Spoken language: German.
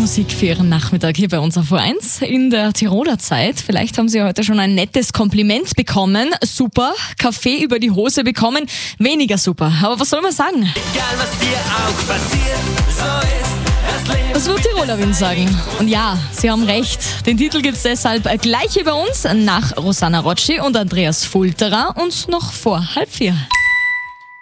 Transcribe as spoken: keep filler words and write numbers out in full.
Musik für Ihren Nachmittag hier bei uns auf O eins in der Tiroler Zeit. Vielleicht haben Sie heute schon ein nettes Kompliment bekommen. Super. Kaffee über die Hose bekommen. Weniger super. Aber was soll man sagen? Egal was dir auch passiert, so ist das Leben. Das wird Tirolerin sagen. Und ja, Sie haben recht. Den Titel gibt's deshalb gleich hier bei uns nach Rosanna Rocci und Andreas Fulterer und noch vor halb vier.